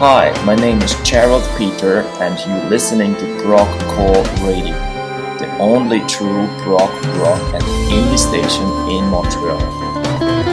Hi, my name is Gerald Peter, and you're listening to Prog Core Radio, the only true prog rock and indie station in Montreal.